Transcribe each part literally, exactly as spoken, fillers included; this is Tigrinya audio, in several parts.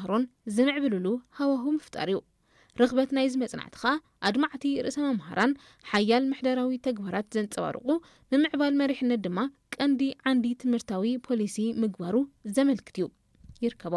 ተማሃሮን ዝምዕብልሉ ሃዋህው ምፍጣርዩ رغبت نايز مصنعتخا ادمعتي رئيس ممهران حيال محدراوي تግባራት ዘንጸባርቁ በምዕባል መሪሕነት ድማ ቀንዲ ዓንዲ ትምህርታዊ ፖሊሲ ምግባሩ ዘመልክትዩ ይርከባ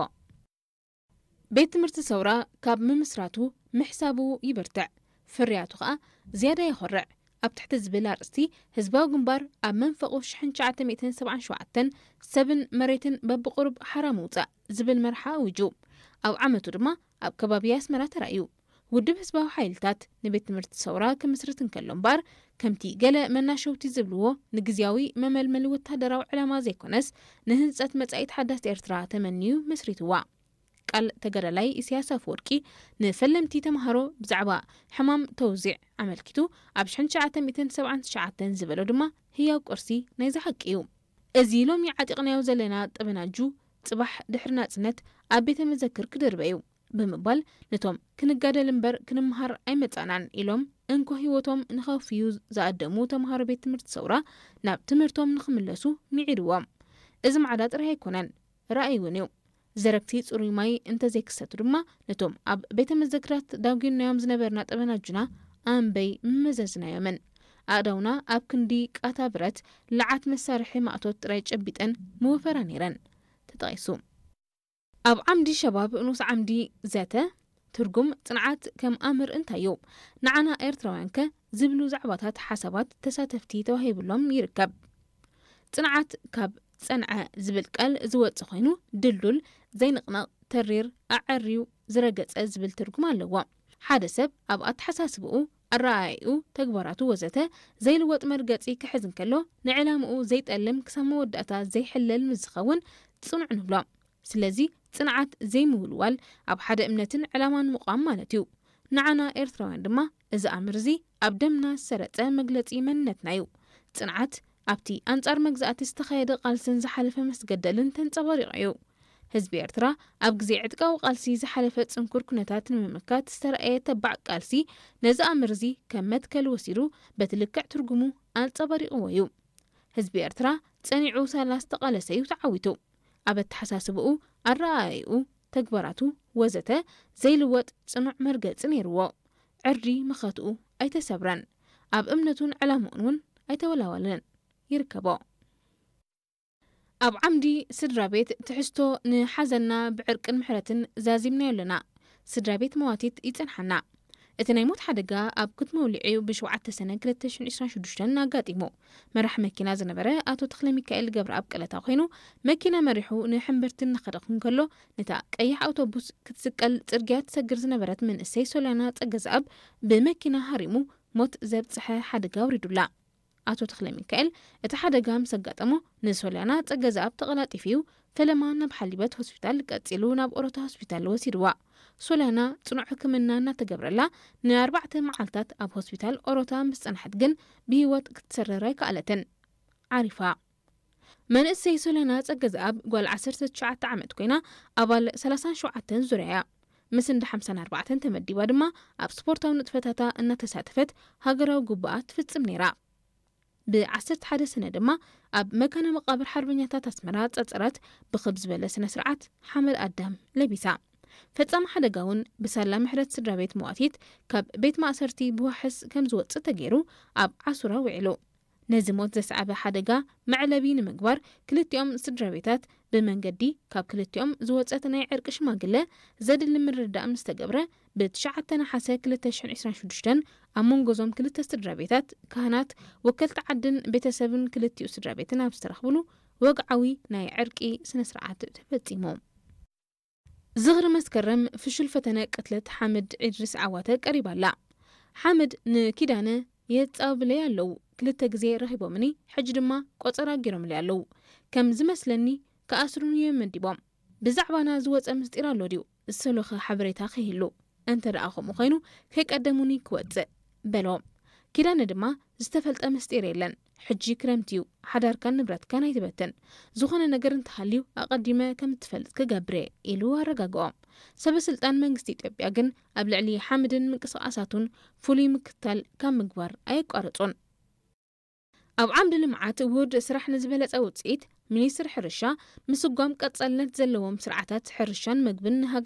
ቤት ትምህርቲ ሰውራ ካብ ምምስራቱ ምሕሳቡ ይበርትዕ ፍርያቱ ኸኣ ዝያዳ ይኸርዕ ኣብ ትሕቲ ዝብል ኣርእስቲ ህዝባዊ ግንባር ኣብ መንፈቑ ኣልፍ ትሸዓተ ሰብዓ ሸውዓተ ሰብን መሬትን በብቁርብ ሓራም ውፃእ ዝብል መርሓ ውጁ ኣብ ዓመቱ ድማ ኣብ ከባቢ ኣስመራ ተራእዩ ውድብ ህዝባዊ ሓይልታት ንቤት ትምህርቲ ሰውራ ከምስርት እንከሎ እምበር ከምቲ ገለ መናሸውቲ ዝብልዎ ንግዚያዊ መመልመሊ ወታደራዊ ዕላማ ዘይኮነስ ንህንፀት መጻኢት ሓዳስ ኤርትራ ተመንዩ መስሪትዋ ቃል ተገዳላይ ኢሳያስ አፈወርቂ ንፈለምቲ ተማሃሮ ብዛዕባ ሕማም ተውዚዕ አመልኪቱ ኣብ ኣልፍ ትሸዓተ ሰብዓ ትሽዓተ ዝበሎ ድማ ህያው ቁርሲ ናይ ዝሐቂዩ እዚ ሎሚ ዓጢቕናዮ ዘለና ጠበናጁ ጽባሕ ድሕሪ ናጽነት ኣብ ቤተ መዘክር ክድርበዩ ብምባል ነቶም ክንጋደል እምበር ክንምሃር ኣይመጻናን ኢሎም እንኮ ህይወቶም ንኸፍዩ ዝኣደሙ ተማሃሮ ቤት ትምህርቲ ሰውራ ናብ ትምህርቶም ንኽምለሱ ሚዒድዎም እዚ ማዕዳ ጥራይ ኣይኮነን ራእይ እውን እዩ ዘረክቲ ጽሩይ ማይ እንተዘይክሰቱ ድማ ነቶም ኣብ ቤተ መዘክራት ዳውጊናዮም ዝነበርና ጠበናጁና ኣንበይ መዘዝናዮምን ኣእዳውና ኣብ ክንዲ ቃታ ብረት ለዓት መሳርሒ ማእቶት ጥራይ ጨቢጠን መወፈራ ነይረን ተጠቂሱ ኣብ ዓምዲ ሸባብ ንስ ዓምዲ ዘተ ትርጉም ጽንዓት ከም ኣምር እንታዩ ንዓና ኤርትራውያንከ ዝብሉ ዛዕባታት ሓሳባት ተሳተፍቲ ተዋሂብሎም ይርከብ ጽንዓት ካብ ጸንዐ ዝብል ቃል ዝወጽእ ኮይኑ ድልዱል ዘይንቕነቕ ተሪር ኣዕርዩ ዝረገጸ ዝብል ትርጉም ኣለዎ ሓደ ሰብ ኣብ ኣተሓሳስብኡ ኣረኣዩ ተግባራቱ ወዘተ ዘይልወጥ መርገጺ ክሕዝ እንከሎ ንዕላምኡ ዘይጠልም ክሳብ መወዳእታ ዘይሕለል ምዝኸውን ጽኑዕ ንብሎ ስለዚ ጽንዓት ዘይምውልዋል ኣብ ሓደ እምነትን ዕላማን ምቋም ማለት እዩ ንዓና ኤርትራውያን ድማ እዚ ኣምር እዚ ኣብ ደምና ሰረጸ መግለጺ መንነትና እዩ ጽንዓት ኣብቲ ኣንጻር መግዛእቲ ዝተኻየደ ቃልስን ዝሓለፈ መስገደልን ተንጸባሪቑ እዩ ህዝቢ ኤርትራ ኣብ ግዜ ዕጥቃዊ ቃልሲ ዝሓለፈ ጽንኩር ኩነታት ንምምካት ዝተረኣየ ተባዕ ቃልሲ ነዚ ኣምር እዚ ከም መትከል ወሲዱ በትልክዕ ትርጉሙ ኣንጸባሪቑዎ እዩ ህዝቢ ኤርትራ ጸኒዑ ሰላስተ ቃለሰ እዩ ተዓዊቱ ኣብ ኣተሓሳስብኡ ኣረኣዩ ተግባራቱ ወዘተ ዘይልወጥ ጽኑዕ መርገጽ ነይርዎ ዕርዲ መኸትኡ ኣይተሰብረን ኣብ እምነቱን ዕላምኡን እውን ኣይተወላወለን ይርከቦ ኣብ ዓምዲ ስድራ ቤት ትሕዝቶ ንሓዘና ብዕርቅን ምሕረትን ዛዚምና ኣለና ስድራ ቤት መዋቲት ይጸንሐና እቲ ናይ ሞት ሓደጋ ኣብ ክትመውልዒ ብሸውዓተ ሰነ ክልተ ሽሕን ዒስራን ሽዱሽተን ኣጋጢሙ መራሕ መኪና ዝነበረ ኣቶ ተክለ ሚካኤል ገብረኣብ ቀለታ ኮይኑ መኪና መሪሑ ንሕምብርትን ንኸደኹን ከሎ ነታ ቀይሕ ኣውቶቡስ ክትስቀል ጽርግያ ትሰግር ዝነበረት መንእሰይ ሶልያና ጸገዝኣብ ብመኪና ሃሪሙ ሞት ዘብጽሐ ሓደጋ ውሪዱላ ኣቶ ተክለ ሚካኤል እቲ ሓደጋ ምስ ኣጋጠሞ ንሶልያና ጸገዝኣብ ተቐላጢፍዩ ፈለማ ናብ ሓሊበት ሆስፒታል ቀጺሉ ናብ ኦሮታ ሆስፒታል ወሲድዋ ሶልያና ጽኑዕ ሕክምና እናተገብረላ ንኣርባዕተ መዓልታት ኣብ ሆስፒታል ኦሮታ ምስ ጸንሐት ግን ብህይወት ክትሰረር ኣይከኣለትን ዓሪፋ መንእሰይ ሶልያና ጸገዝኣብ ጓል ዓሰርተ ትሽዓተ ዓመት ኮይና ኣባል ሰላሳን ሸውዓተን ዙርያ ምስ እንደ ሓምሳን ኣርባዕተን ተመዲባ ድማ ኣብ ስፖርታዊ ንጥፈታታ እናተሳተፈት ሃገራዊ ጉባኣት ትፍጽም ነይራ ብዓሰርተ ሓደ ሰነ ድማ ኣብ መካነ መቃብር ሓርበኛታት ኣስመራ ጸጸራት ብኽብ ዝበለ ስነ ስርዓት ሓመድ ኣዳም ለቢሳ ፈጻሚ ሓደጋውን ብሳላ ምሕረት ስድራ ቤት መዋቲት ካብ ቤት ማእሰርቲ ብዋሕስ ከም ዝወፅእ ተገይሩ ኣብ ዓሱራ ውዒሉ ነዚ ሞት ዘስዓበ ሓደጋ መዕለቢ ንምግባር ክልቲኦም ስድራ ቤታት ብመንገዲ ካብ ክልቲኦም ዝወፀት ናይ ዕርቂ ሽማግለ ዘድሊ ምርዳእ ምስ ተገብረ ብትሽዓተ ነሓሰ ክልተ ሽሕን ዒስራን ሽዱሽተን ኣብ መንጎዞም ክልተ ስድራ ቤታት ካህናት ወከልቲ ዓድን ቤተሰብን ክልቲኡ ስድራ ቤትን ኣብ ዝተረኽብሉ ወግዓዊ ናይ ዕርቂ ስነ ስርዓት ተፈጺሙ ዝኽሪ መስከረም ፍሹል ፈተነ ቅትለት ሓመድ ኢድሪስ ዓዋተ ቀሪባላ ሓመድ ንኪዳነ የጻብለይ ኣለው ክልተ ግዜ ረኺቦምኒ ሕጂ ድማ ቆጸራ ጌሮምሊ ኣለው ከም ዝመስለኒ ከኣስሩን የመዲቦም ብዛዕባና ዝወፀ ምስጢር ኣሎ ድዩ ዝሰሎኸ ሓበሬታ ኸይህሉ እንተ ደኣ ከምኡ ኮይኑ ከይቀደሙኒ ክወፅእ በሎም ኪዳነ ድማ ዝተፈልጠ ምስጢር የለን ሕጂ ክረምቲ እዩ ሓዳርካን ንብረትካን ኣይትበተን ዝኾነ ነገር እንተሃልዩ ኣቐዲመ ከም ትፈልጥ ክገብረ ኢሉ ኣረጋግኦም ሰበስልጣን መንግስቲ ኢትዮጵያ ግን ኣብ ልዕሊ ሓመድን ምንቅስቓሳቱን ፍሉይ ምክትታል ካብ ምግባር ኣይቋረጹን ኣብ ዓምዲ ልምዓት ውህድ ስራሕ ንዝበለጸ ውፅኢት ሚኒስትር ሕርሻ ምስጓም ቀጻልነት ዘለዎም ስርዓታት ሕርሻን ምግብን